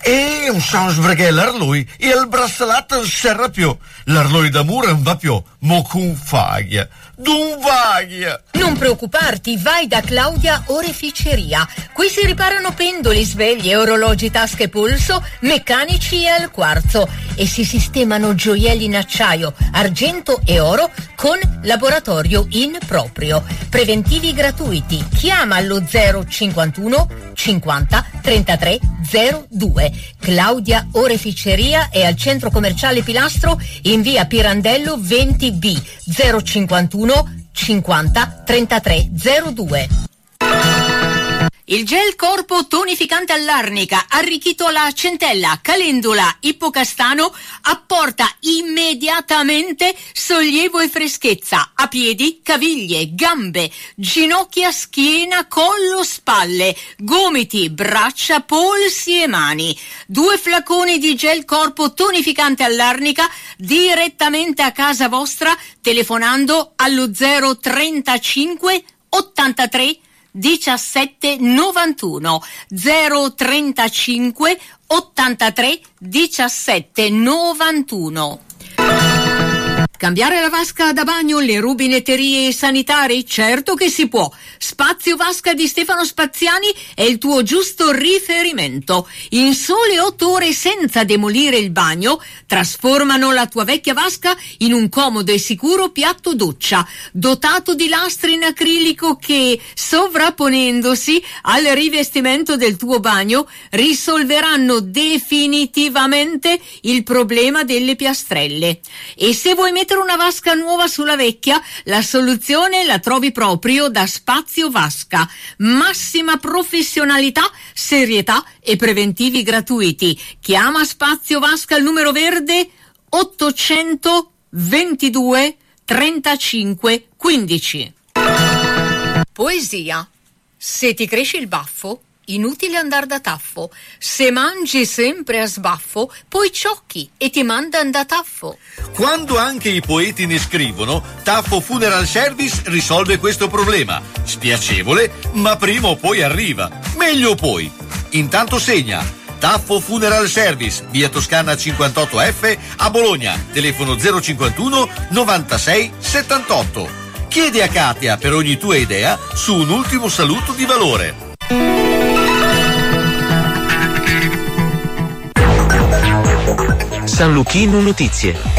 E non so perché l'arloi e il braccialetto non serve più. L'arloi d'amore non va più, mo con faglia. D'un vaglia. Non preoccuparti, vai da Claudia Oreficeria. Qui si riparano pendoli, sveglie, orologi, tasche, polso, meccanici e al quarzo. E si sistemano gioielli in acciaio, argento e oro con laboratorio in proprio. Preventivi gratuiti. Chiama allo 051 50 33 02. Claudia Oreficeria è al centro commerciale Pilastro in via Pirandello 20B 051 50 33 02. Il gel corpo tonificante all'arnica, arricchito alla centella, calendula, ippocastano, apporta immediatamente sollievo e freschezza a piedi, caviglie, gambe, ginocchia, schiena, collo, spalle, gomiti, braccia, polsi e mani. 2 flaconi di gel corpo tonificante all'arnica direttamente a casa vostra telefonando allo 035 83 17 91 035 83 17 91. Cambiare la vasca da bagno, le rubinetterie sanitari? Certo che si può. Spazio Vasca di Stefano Spaziani è il tuo giusto riferimento. In sole 8 ore senza demolire il bagno, trasformano la tua vecchia vasca in un comodo e sicuro piatto doccia, dotato di lastre in acrilico che, sovrapponendosi al rivestimento del tuo bagno, risolveranno definitivamente il problema delle piastrelle. E se vuoi mettere una vasca nuova sulla vecchia, la soluzione la trovi proprio da Spazio Vasca. Massima professionalità, serietà e preventivi gratuiti. Chiama Spazio Vasca al numero verde 800 22 35 15. Poesia. Se ti cresce il baffo, inutile andar da taffo. Se mangi sempre a sbaffo, poi ciocchi e ti mandan da taffo. Quando anche i poeti ne scrivono, Taffo Funeral Service risolve questo problema. Spiacevole, ma prima o poi arriva. Meglio poi. Intanto segna. Taffo Funeral Service, via Toscana 58F a Bologna. Telefono 051 96 78. Chiedi a Katia per ogni tua idea su un ultimo saluto di valore. San Luchino Notizie.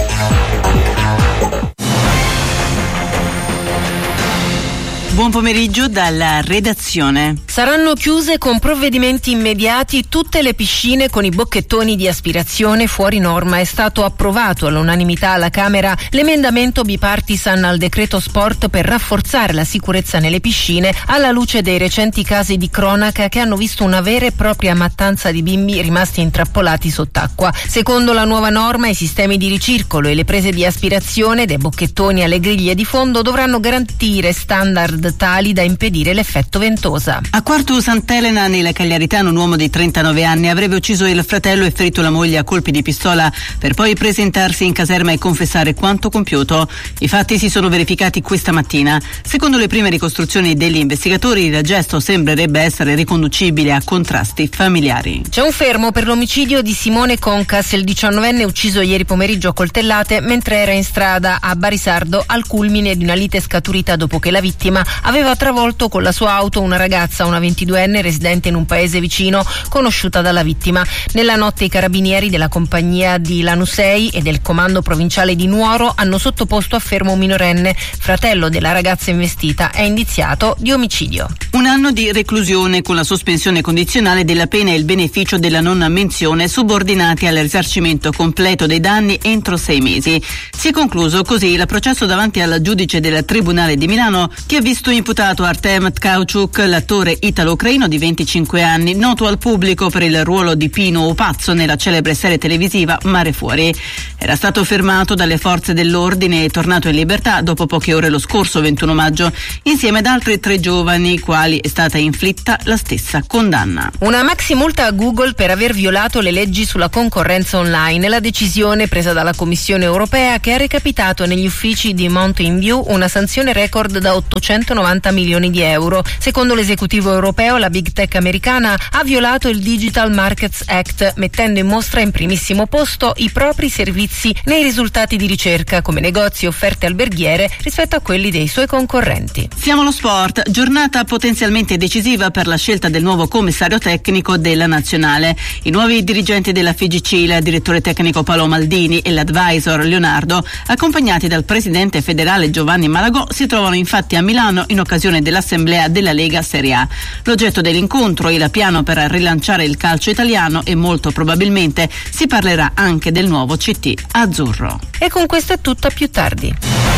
Buon pomeriggio dalla redazione. Saranno chiuse con provvedimenti immediati tutte le piscine con i bocchettoni di aspirazione fuori norma. È stato approvato all'unanimità alla Camera l'emendamento bipartisan al decreto sport per rafforzare la sicurezza nelle piscine alla luce dei recenti casi di cronaca che hanno visto una vera e propria mattanza di bimbi rimasti intrappolati sott'acqua. Secondo la nuova norma, i sistemi di ricircolo e le prese di aspirazione dai bocchettoni alle griglie di fondo dovranno garantire standard tali da impedire l'effetto ventosa. A Quartu Sant'Elena, nella Cagliaritana, un uomo di 39 anni avrebbe ucciso il fratello e ferito la moglie a colpi di pistola per poi presentarsi in caserma e confessare quanto compiuto. I fatti si sono verificati questa mattina. Secondo le prime ricostruzioni degli investigatori, il gesto sembrerebbe essere riconducibile a contrasti familiari. C'è un fermo per l'omicidio di Simone Concas, il 19enne ucciso ieri pomeriggio a coltellate mentre era in strada a Barisardo al culmine di una lite scaturita dopo che la vittima aveva travolto con la sua auto una ragazza, una 22enne residente in un paese vicino, conosciuta dalla vittima. Nella notte i carabinieri della compagnia di Lanusei e del comando provinciale di Nuoro hanno sottoposto a fermo un minorenne, fratello della ragazza investita, è indiziato di omicidio. 1 anno di reclusione con la sospensione condizionale della pena e il beneficio della non menzione subordinati al risarcimento completo dei danni entro 6 mesi. Si è concluso così il processo davanti al giudice del Tribunale di Milano che ha visto imputato Artem Tkauchuk, l'attore italo-ucraino di 25 anni, noto al pubblico per il ruolo di Pino Pazzo nella celebre serie televisiva Mare Fuori. Era stato fermato dalle forze dell'ordine e tornato in libertà dopo poche ore lo scorso 21 maggio, insieme ad altri 3 giovani, quali è stata inflitta la stessa condanna. Una maxi multa a Google per aver violato le leggi sulla concorrenza online. La decisione presa dalla Commissione europea che ha recapitato negli uffici di Mountain View una sanzione record da 890 190 milioni di euro. Secondo l'esecutivo europeo, la big tech americana ha violato il Digital Markets Act, mettendo in mostra in primissimo posto i propri servizi nei risultati di ricerca, come negozi e offerte alberghiere, rispetto a quelli dei suoi concorrenti. Siamo allo sport, giornata potenzialmente decisiva per la scelta del nuovo commissario tecnico della nazionale. I nuovi dirigenti della FIGC, il direttore tecnico Paolo Maldini e l'advisor Leonardo, accompagnati dal presidente federale Giovanni Malagò, si trovano infatti a Milano in occasione dell'assemblea della Lega Serie A. L'oggetto dell'incontro, il piano per rilanciare il calcio italiano, e molto probabilmente si parlerà anche del nuovo CT azzurro. E con questo è tutto, a più tardi.